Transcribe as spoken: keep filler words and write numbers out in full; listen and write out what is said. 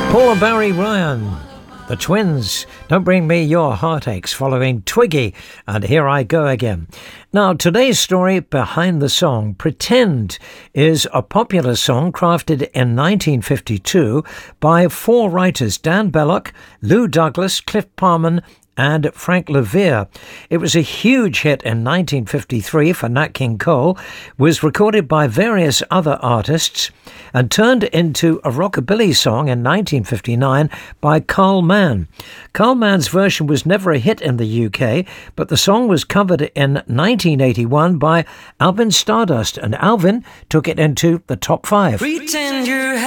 Paul and Barry Ryan, the twins, Don't Bring Me Your Heartaches, following Twiggy and Here I Go Again. Now, today's story behind the song, Pretend, is a popular song crafted in nineteen fifty-two by four writers, Dan Belloc, Lou Douglas, Cliff Parman, and Frank LaVere. It was a huge hit in nineteen fifty-three for Nat King Cole, was recorded by various other artists, and turned into a rockabilly song in nineteen fifty-nine by Carl Mann. Carl Mann's version was never a hit in the U K, but the song was covered in nineteen eighty-one by Alvin Stardust, and Alvin took it into the top five. Pretend you're